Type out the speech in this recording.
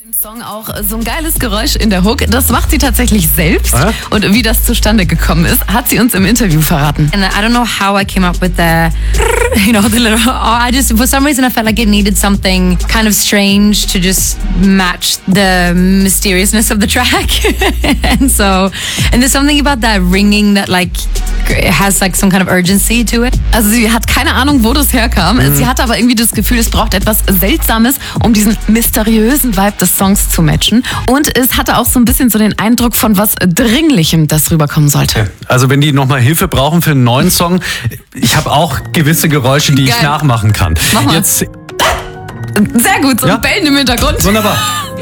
Im Song auch so ein geiles Geräusch in der Hook. Das macht sie tatsächlich selbst. Und wie das zustande gekommen ist, hat sie uns im Interview verraten. And I don't know how I came up with the little, I just, for some reason I felt like it needed something kind of strange to just match the mysteriousness of the track. and there's something about that ringing that like, it has like some kind of urgency to it. Also sie hat keine Ahnung, wo das herkam. Sie hat aber irgendwie das Gefühl, es braucht etwas Seltsames, um diesen mysteriösen Vibe des Songs zu matchen. Und es hatte auch so ein bisschen so den Eindruck von was Dringlichem, das rüberkommen sollte. Also wenn die nochmal Hilfe brauchen für einen neuen Song, ich habe auch gewisse Geräusche, die ich nachmachen kann. Mach mal. Jetzt, sehr gut, so ein Bellen im Hintergrund. wunderbar.